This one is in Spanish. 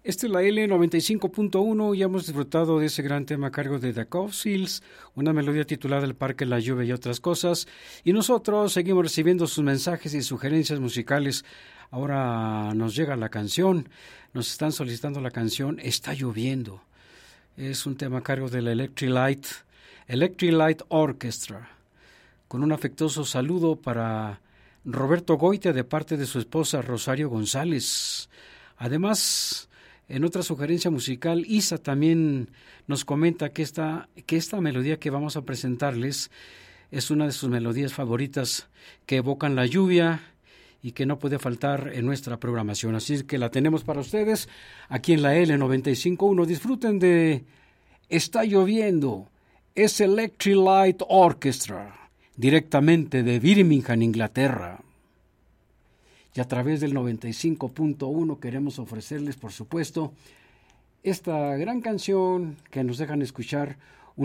Esta es la L95.1 y hemos disfrutado de ese gran tema a cargo de The Cowsills, una melodía titulada El Parque, la Lluvia y otras cosas. Y nosotros seguimos recibiendo sus mensajes y sugerencias musicales. Ahora nos llega la canción, nos están solicitando la canción Está lloviendo. Es un tema a cargo de la Electric Light Orchestra. Con un afectuoso saludo para Roberto Goite de parte de su esposa Rosario González. Además, en otra sugerencia musical, Isa también nos comenta que esta melodía que vamos a presentarles es una de sus melodías favoritas que evocan la lluvia y que no puede faltar en nuestra programación. Así que la tenemos para ustedes aquí en la L95.1. Disfruten de Está lloviendo. Es Electric Light Orchestra, directamente de Birmingham, Inglaterra. Y a través del 95.1 queremos ofrecerles, por supuesto, esta gran canción que nos dejan escuchar